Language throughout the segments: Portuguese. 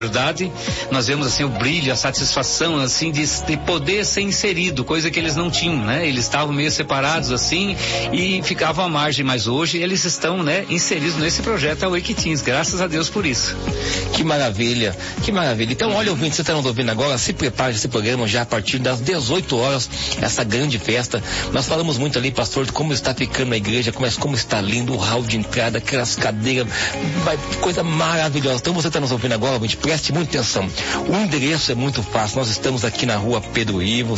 verdade, nós vemos assim o brilho, a satisfação assim de poder ser inserido, coisa que eles não tinham, né? Eles estavam meio separados assim e ficavam à margem, mas hoje eles estão, né, inseridos nesse projeto Awake Teens, graças a Deus por isso. Que maravilha, que maravilha. Então, olha, ouvinte, você está nos ouvindo agora, se prepare esse programa já a partir das 18 horas, essa grande festa. Nós falamos muito ali, pastor, de como está ficando a igreja, como está lindo o hall de entrada, aquelas cadeiras, coisa maravilhosa. Então, você está nos ouvindo agora, ouvinte, preste muita atenção. O endereço é muito fácil. Nós estamos aqui na rua Pedro Ivo,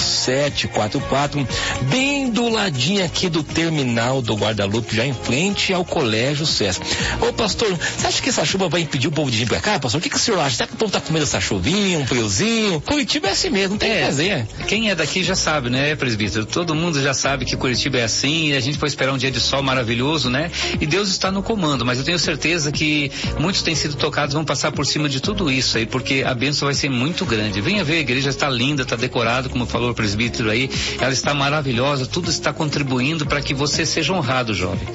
744, bem do ladinho aqui do terminal do Guadalupe, já em frente ao Colégio Sesc. Ô, pastor, você acha que essa chuva vai impedir o povo de vir pra cá, pastor? O que o senhor acha? Será que o povo tá comendo essa chuvinha, um friozinho? Curitiba é assim mesmo, não tem o que fazer. Quem é daqui já sabe, né, presbítero? Todo mundo já sabe que Curitiba é assim, e a gente foi esperar um dia de sol maravilhoso, né? E Deus está no comando, mas eu tenho certeza que muitos têm sido tocados, vão passar por cima de tudo isso aí, porque a bênção vai ser muito grande. Venha ver, a igreja está linda, está decorada, como falou o presbítero aí, ela está maravilhosa, tudo está contribuindo para que você seja honrado, jovem.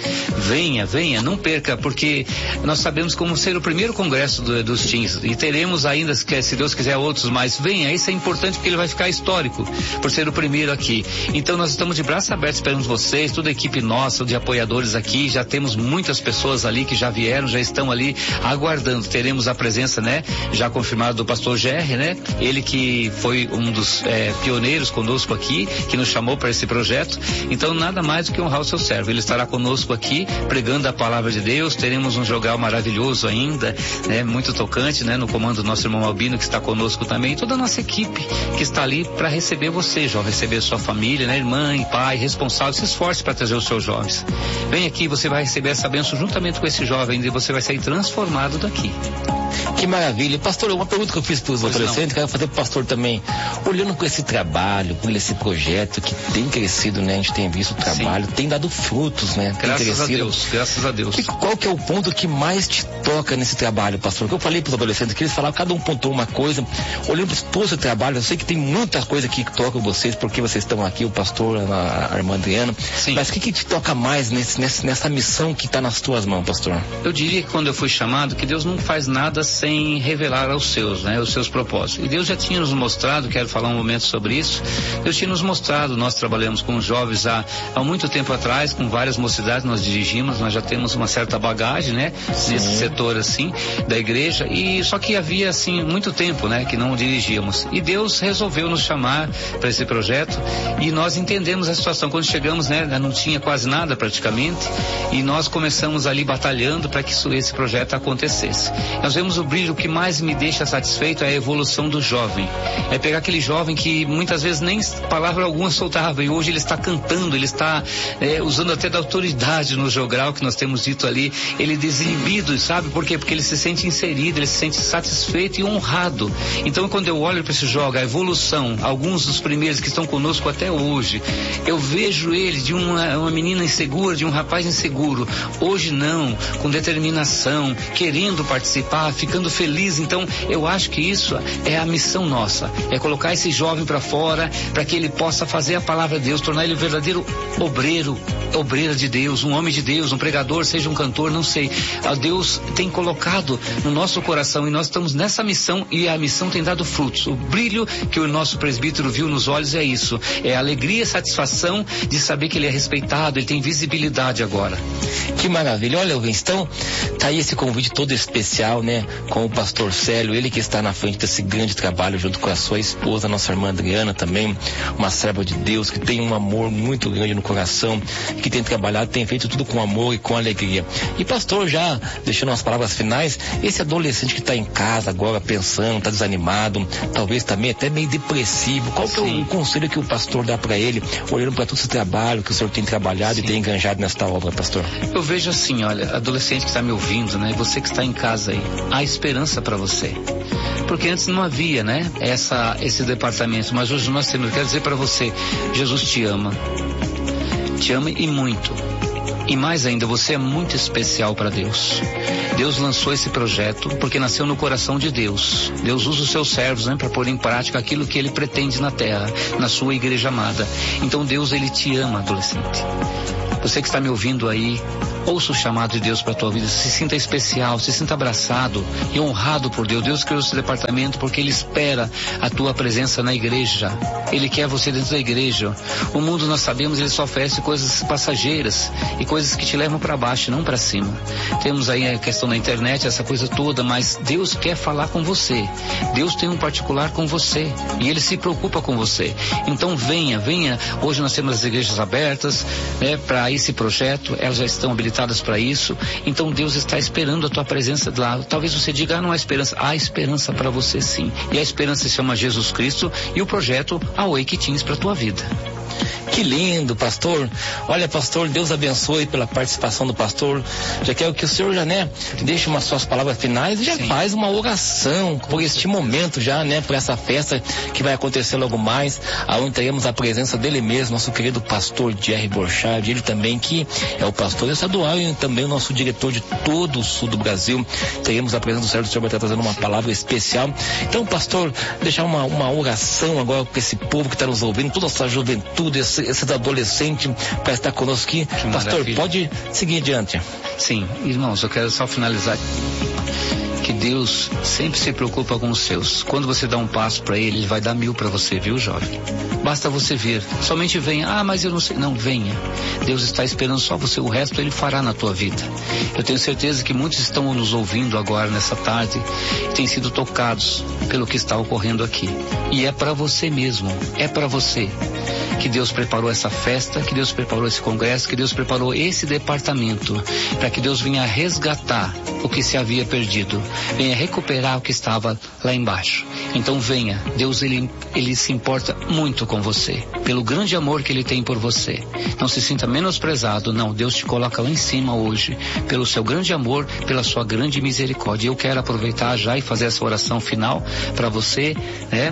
Venha, não perca, porque nós sabemos como ser o primeiro congresso dos teens, e teremos ainda, se Deus quiser, outros, mas venha, isso é importante porque ele vai ficar histórico, por ser o primeiro aqui. Então nós estamos de braços abertos esperando vocês, toda a equipe nossa, de apoiadores aqui, já temos muitas pessoas ali que já vieram, já estão ali aguardando. Teremos a presença, né, já confirmado do pastor Gerry, né, ele que foi um dos pioneiros conosco aqui, que nos chamou para esse projeto. Então nada mais do que honrar o seu servo. Ele estará conosco aqui, pregando a palavra de Deus. Teremos um jogal maravilhoso ainda, né, muito tocante, né, no comando do nosso irmão Albino, que está conosco também, toda a nossa equipe que está ali para receber você, jovem, receber sua família, né, irmã e pai, responsável, se esforce para trazer os seus jovens. Vem aqui, você vai receber essa bênção juntamente com esse jovem e você vai sair transformado daqui. Que maravilha. Pastor, uma pergunta que eu fiz para os adolescentes, quero fazer para o pastor também. Olhando com esse trabalho, com esse projeto que tem crescido, né? A gente tem visto o trabalho, sim, tem dado frutos, né? Graças a Deus. E qual que é o ponto que mais te toca nesse trabalho, pastor? Porque eu falei para os adolescentes que eles falavam, cada um pontuou uma coisa. Olhando para o seu trabalho, eu sei que tem muita coisa que toca vocês, porque vocês estão aqui, o pastor, a irmã Adriana. Sim. Mas o que te toca mais nessa missão que está nas tuas mãos, pastor? Eu diria que quando eu fui chamado, que Deus não faz nada sem revelar aos seus, né, os seus propósitos. E Deus já tinha nos mostrado, quero falar um momento sobre isso, Deus tinha nos mostrado, nós trabalhamos com jovens há muito tempo atrás, com várias mocidades nós dirigimos, nós já temos uma certa bagagem, né, sim, nesse setor assim, da igreja, e só que havia assim, muito tempo, né, que não dirigíamos. E Deus resolveu nos chamar para esse projeto, e nós entendemos a situação. Quando chegamos, né, não tinha quase nada praticamente, e nós começamos ali batalhando para que esse projeto acontecesse. Nós vemos o brilho, o que mais me deixa satisfeito é a evolução do jovem. É pegar aquele jovem que muitas vezes nem palavra alguma soltava, e hoje ele está cantando, ele está usando até da autoridade no jogral que nós temos dito ali, ele desinibido, sabe por quê? Porque ele se sente inserido, ele se sente satisfeito e honrado. Então quando eu olho para esse jogo, a evolução, alguns dos primeiros que estão conosco até hoje, eu vejo ele de uma menina insegura, de um rapaz inseguro, hoje não, com determinação, querendo participar, ficando feliz. Então eu acho que isso é a missão nossa, é colocar esse jovem para fora, para que ele possa fazer a palavra de Deus, tornar ele um verdadeiro obreira de Deus, um homem de Deus, um pregador, seja um cantor, não sei. Deus tem colocado no nosso coração e nós estamos nessa missão, e a missão tem dado frutos. O brilho que o nosso presbítero viu nos olhos é isso, é a alegria e satisfação de saber que ele é respeitado, ele tem visibilidade agora. Que maravilha. Olha, então, tá aí esse convite todo especial, né, com o pastor Célio, ele que está na frente desse grande trabalho junto com a sua esposa, nossa irmã Adriana também, uma serva de Deus que tem um amor muito grande no coração, que tem trabalhado, tem feito tudo com amor e com alegria. E pastor, já deixando as palavras finais, esse adolescente que está em casa agora pensando, está desanimado, talvez também até meio depressivo, qual que é o conselho que o pastor dá para ele, olhando para todo esse trabalho que o senhor tem trabalhado e tem enganjado nesta obra, pastor? Eu vejo assim, olha, adolescente que está me ouvindo, né, você que está em casa aí, há esperança para você. Porque antes não havia, né, esse departamento, mas hoje nós temos. Eu quero dizer para você, Jesus te ama e muito. E mais ainda, você é muito especial para Deus. Deus lançou esse projeto porque nasceu no coração de Deus. Deus usa os seus servos, né, para pôr em prática aquilo que Ele pretende na terra, na sua igreja amada. Então Deus, Ele te ama, adolescente. Você que está me ouvindo aí, Ouça o chamado de Deus para a tua vida, se sinta especial, se sinta abraçado e honrado por Deus. Deus criou esse departamento porque Ele espera a tua presença na igreja. Ele quer você dentro da igreja. O mundo, nós sabemos, ele só oferece coisas passageiras e coisas que te levam para baixo, não para cima. Temos aí a questão da internet, essa coisa toda, mas Deus quer falar com você. Deus tem um particular com você e Ele se preocupa com você. Então venha. Hoje nós temos as igrejas abertas, né, para esse projeto, elas já estão habilitadas para isso. Então Deus está esperando a tua presença lá. Talvez você diga, não há esperança. Há esperança para você sim. E a esperança se chama Jesus Cristo e o projeto Awake Teens para a tua vida. Que lindo, pastor. Olha, pastor, Deus abençoe pela participação do pastor. Já quero que o senhor já, né, deixe umas suas palavras finais e já faz uma oração por este momento já, né, por essa festa que vai acontecer logo mais, aonde teremos a presença dele mesmo, nosso querido pastor Jerry Borchardt, ele também que é o pastor estadual e também o nosso diretor de todo o sul do Brasil. Teremos a presença do Senhor vai estar trazendo uma palavra especial. Então, pastor, deixar uma oração agora para esse povo que está nos ouvindo, toda essa juventude, esse adolescente para estar conosco aqui. Pastor, pode seguir adiante. Sim, irmãos, eu quero só finalizar que Deus sempre se preocupa com os seus. Quando você dá um passo para Ele vai dar 1000 para você, viu, jovem? Basta você vir. Somente venha. Mas eu não sei. Não, venha. Deus está esperando só você. O resto Ele fará na tua vida. Eu tenho certeza que muitos estão nos ouvindo agora, nessa tarde, e têm sido tocados pelo que está ocorrendo aqui. E é para você mesmo. É para você que Deus preparou essa festa, que Deus preparou esse congresso, que Deus preparou esse departamento, para que Deus venha resgatar o que se havia perdido, venha recuperar o que estava lá embaixo. Então venha, Deus ele se importa muito com você, pelo grande amor que Ele tem por você. Não se sinta menosprezado, não, Deus te coloca lá em cima hoje, pelo seu grande amor, pela sua grande misericórdia. Eu quero aproveitar já e fazer essa oração final para você, né?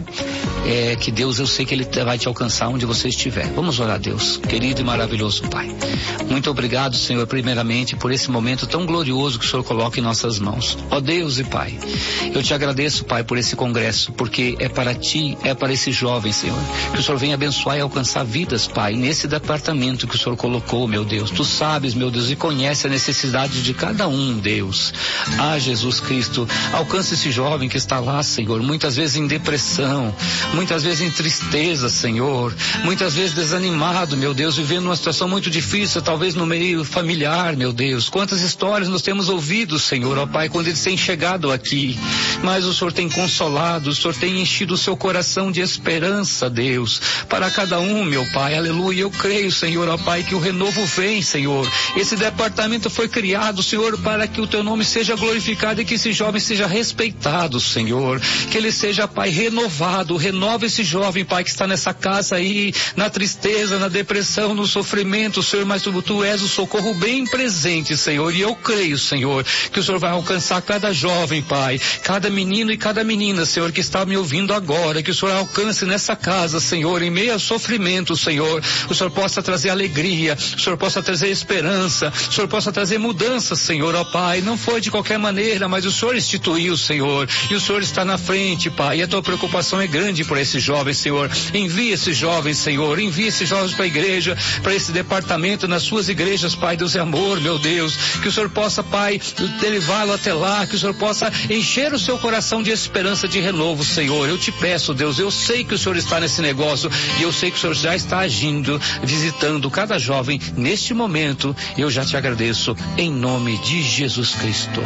Que Deus, eu sei que Ele vai te alcançar onde você estiver. Vamos orar a Deus, querido e maravilhoso Pai. Muito obrigado, Senhor, primeiramente por esse momento tão glorioso que o Senhor coloca em nossas mãos. Ó Deus e Pai, eu te agradeço, Pai, por esse congresso, porque é para Ti, é para esse jovem, Senhor, que o Senhor venha abençoar e alcançar vidas, Pai, nesse departamento que o Senhor colocou, meu Deus. Tu sabes, meu Deus, e conhece a necessidade de cada um, Deus. Jesus Cristo, alcance esse jovem que está lá, Senhor, muitas vezes em depressão, muitas vezes em tristeza, Senhor, muitas vezes desanimado, meu Deus, vivendo uma situação muito difícil, talvez no meio familiar, meu Deus. Quantas histórias nós temos ouvido, Senhor, ó Pai, quando eles têm chegado aqui, mas o Senhor tem consolado, o Senhor tem enchido o seu coração de esperança, Deus, para cada um, meu Pai, aleluia. Eu creio, Senhor, ó Pai, que o renovo vem, Senhor. Esse departamento foi criado, Senhor, para que o Teu nome seja glorificado e que esse jovem seja respeitado, Senhor, que ele seja, Pai, renovado. Renova esse jovem, Pai, que está nessa casa aí, na tristeza, na depressão, no sofrimento, Senhor, mas Tu és o socorro bem presente, Senhor, e eu creio, Senhor, que o Senhor vai alcançar cada jovem, Pai, cada menino e cada menina, Senhor, que está me ouvindo agora, que o Senhor alcance nessa casa, Senhor, em meio ao sofrimento, Senhor, o Senhor possa trazer alegria, o Senhor possa trazer esperança, o Senhor possa trazer mudança, Senhor, ó Pai. Não foi de qualquer maneira, mas o Senhor instituiu, Senhor, e o Senhor está na frente, Pai, e a Tua preocupação é grande por esses jovens, Senhor. Envia esses jovens, Senhor, envia esses jovens para a igreja, para esse departamento, nas suas igrejas, Pai, Deus é amor, meu Deus, que o Senhor possa, Pai, levá-lo até lá, que o Senhor possa encher o seu coração de esperança, de renovo, Senhor. Eu te peço, Deus, eu sei que o Senhor está nesse negócio e eu sei que o Senhor já está agindo, visitando cada jovem neste momento. Eu já te agradeço em nome de Jesus Cristo.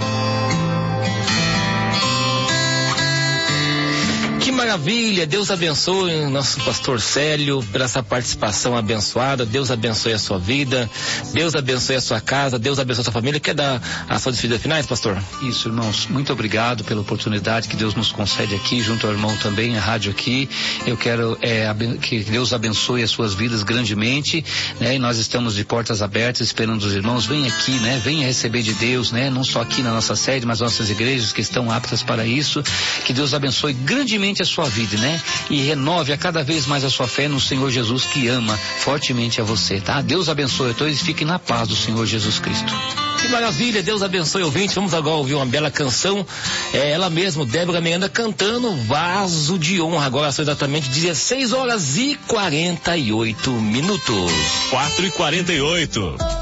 Que maravilha, Deus abençoe o nosso pastor Célio por essa participação abençoada. Deus abençoe a sua vida, Deus abençoe a sua casa, Deus abençoe a sua família. Quer dar a sua despedida finais, pastor? Isso, irmãos, muito obrigado pela oportunidade que Deus nos concede aqui, junto ao irmão também, a rádio aqui. Eu quero que Deus abençoe as suas vidas grandemente, né? E nós estamos de portas abertas esperando os irmãos. Venha aqui, né? Venha receber de Deus, né? Não só aqui na nossa sede, mas nossas igrejas que estão aptas para isso. Que Deus abençoe grandemente a sua vida, né? E renove a cada vez mais a sua fé no Senhor Jesus, que ama fortemente a você, tá? Deus abençoe a todos e fiquem na paz do Senhor Jesus Cristo. Que maravilha, Deus abençoe o ouvinte. Vamos agora ouvir uma bela canção. Ela mesma, Débora Miranda, cantando Vaso de Honra. Agora são exatamente 16 horas e 48 minutos. 4:48.